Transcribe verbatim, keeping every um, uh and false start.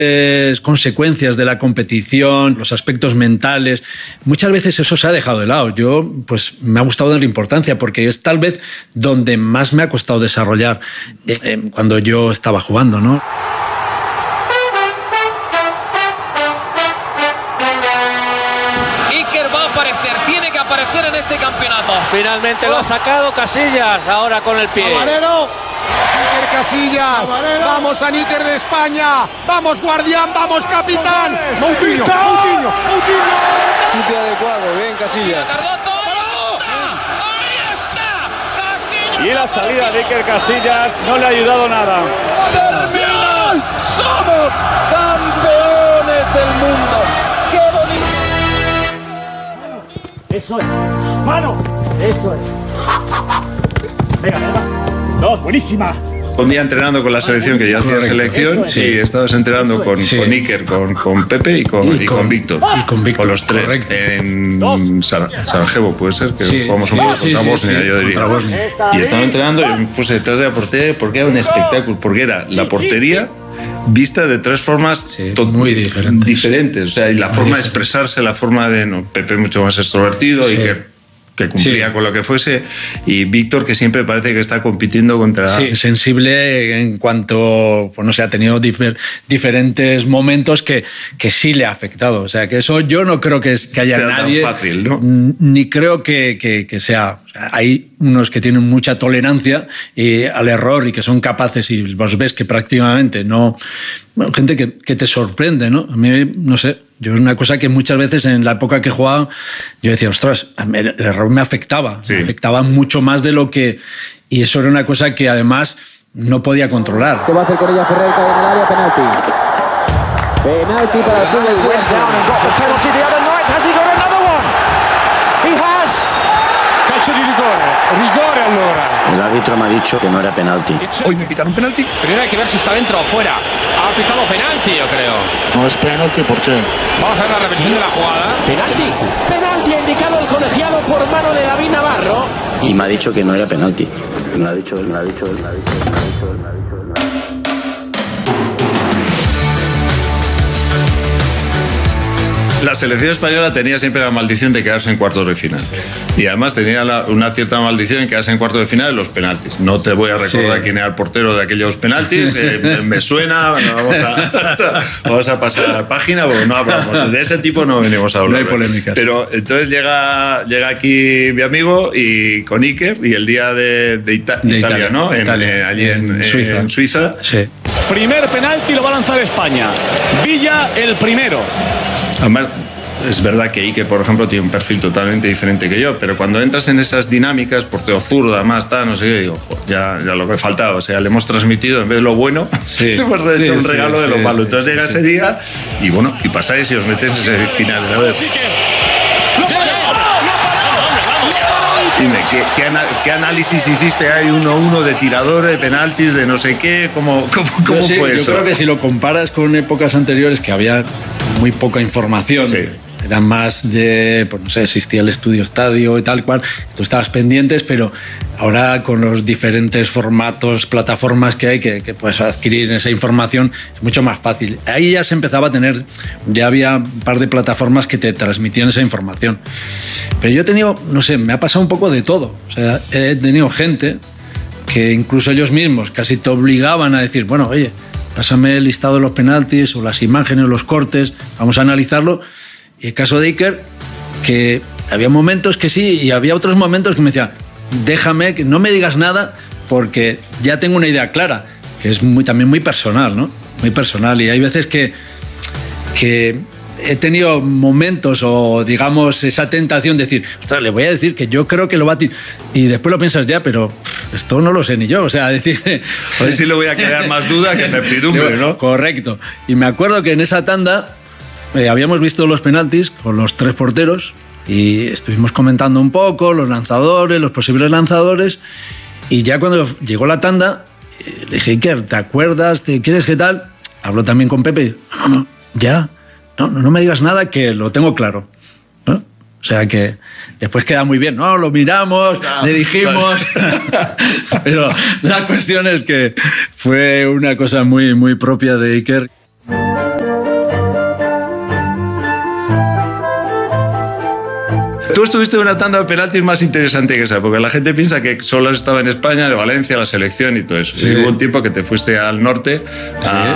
consecuencias de la competición, los aspectos mentales, muchas veces eso se ha dejado de lado. Yo, pues, me ha gustado darle importancia porque es tal vez donde más me ha costado desarrollar eh, cuando yo estaba jugando, ¿no? Iker va a aparecer, tiene que aparecer en este campeonato. Finalmente lo ha sacado Casillas, ahora con el pie. Camarero. Iker Casillas, vamos a Níker de España, vamos guardián, vamos capitán, Moutinho, Moutinho, Moutinho. Sitio adecuado, bien Casillas. ¡Ahí está! ¡Casillas! Y la salida de Iker Casillas no le ha ayudado nada. ¡Terminamos! ¡Somos campeones del mundo! ¡Qué bonito! Eso es, mano, eso es. Venga, venga. Dos, buenísima. Un día entrenando con la selección, que yo hacía selección, sí, estabas entrenando con, sí. con Iker, con, con Pepe y con, y, y con, con Víctor. Y con Víctor. Con los tres. Correcto. En Sar Sarajevo, puede ser, que sí. jugamos un poco sí, contra sí, Bosnia, sí, yo diría. Bosnia. Y estaba entrenando y me puse detrás de la portería porque era un espectáculo, porque era la portería vista de tres formas sí, muy diferentes. diferentes. O sea, y la muy forma diferente. de expresarse, la forma de... No, Pepe mucho más extrovertido, sí. Iker que cumplía sí. con lo que fuese, y Víctor, que siempre parece que está compitiendo contra... Sí, sensible en cuanto, pues no sé, ha tenido difer diferentes momentos que, que sí le ha afectado. O sea, que eso yo no creo que, que haya sea nadie... tan fácil, ¿no? Ni creo que, que, que sea... O sea, hay unos que tienen mucha tolerancia y, al error y que son capaces, y vos ves que prácticamente no... Bueno, gente que, que te sorprende, ¿no? A mí, no sé... Yo es una cosa que muchas veces en la época que jugaba, yo decía, ostras, el error me afectaba, sí. me afectaba mucho más de lo que... Y eso era una cosa que además no podía controlar. ¿Qué va a hacer con ella Ferrer? Cae en el área, penalti. Penalti para el club del West Ham. Calcio di rigore, rigore allora. El árbitro me ha dicho que no era penalti. Hoy me pitaron penalti. Primero hay que ver si está dentro o fuera. Ha pitado penalti, yo creo. No es penalti, ¿por qué? Vamos a ver la repetición de la jugada. Penalti. Penalti ha indicado el colegiado por mano de David Navarro. Y me ha dicho que no era penalti. Me lo ha dicho, me lo ha dicho, me lo ha dicho, me lo ha dicho, me lo ha dicho, me lo ha dicho. La selección española tenía siempre la maldición de quedarse en cuartos de final. Y además tenía la, una cierta maldición en quedarse en cuartos de final en los penaltis. No te voy a recordar sí. quién era el portero de aquellos penaltis. Eh, me, me suena. Bueno, vamos, a, vamos a pasar a la página porque no hablamos. De ese tipo no venimos a hablar. No hay polémicas. Pero entonces llega, llega aquí mi amigo y con Iker y el día de, de, Ita de Italia, Italia, ¿no? En, Italia. Eh, allí en, en Suiza. En Suiza. Sí. Primer penalti lo va a lanzar España. Villa el primero. Además, es verdad que Iker, por ejemplo, tiene un perfil totalmente diferente que yo, pero cuando entras en esas dinámicas, portero zurdo, además, tal, no sé qué, digo, ya, ya lo que faltaba, o sea, le hemos transmitido, en vez de lo bueno, sí. le hemos hecho sí, un regalo sí, de lo sí, malo. Sí, Entonces sí, llega sí. ese día y bueno, y pasáis y os metéis en ese final. ¿Sabes? Dime, ¿qué, qué, ana ¿qué análisis hiciste? ¿Hay uno a uno de tiradores, de penaltis, de no sé qué? ¿Cómo, cómo, cómo sí, fue yo eso? Yo creo que si lo comparas con épocas anteriores, que había muy poca información, sí. era más de, pues no sé, existía el estudio estadio y tal cual, tú estabas pendientes, pero ahora con los diferentes formatos, plataformas que hay, que, que puedes adquirir esa información, es mucho más fácil. Ahí ya se empezaba a tener, ya había un par de plataformas que te transmitían esa información. Pero yo he tenido, no sé, me ha pasado un poco de todo. O sea, he tenido gente que incluso ellos mismos casi te obligaban a decir, bueno, oye, pásame el listado de los penaltis o las imágenes o los cortes, vamos a analizarlo. Y el caso de Iker, que había momentos que sí y había otros momentos que me decían, déjame, que no me digas nada porque ya tengo una idea clara, que es muy, también muy personal, ¿no? Muy personal. Y hay veces que, que he tenido momentos o, digamos, esa tentación de decir, ostras, le voy a decir que yo creo que lo va a tirar. Y después lo piensas ya, pero pff, esto no lo sé ni yo. O sea, decir... A ver si le voy a crear más duda que certidumbre, ¿no? Correcto. Y me acuerdo que en esa tanda eh, habíamos visto los penaltis con los tres porteros y estuvimos comentando un poco los lanzadores, los posibles lanzadores, y ya cuando llegó la tanda, eh, le dije, Iker, ¿te acuerdas? ¿Te quieres qué tal? Habló también con Pepe. No, no, ya... No, no me digas nada que lo tengo claro, ¿no? O sea que después queda muy bien, ¿no? Lo miramos, no, le dijimos, claro. Pero la cuestión es que fue una cosa muy, muy propia de Iker. Tú estuviste en una tanda de penaltis más interesante que esa, porque la gente piensa que solo estaba en España, en Valencia, la selección y todo eso. Sí. Sí, hubo un tiempo que te fuiste al norte a,